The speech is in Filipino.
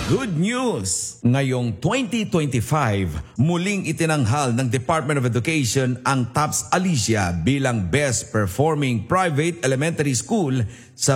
Good news! Ngayong 2025, muling itinanghal ng Department of Education ang TAPS Alicia bilang Best Performing Private Elementary School sa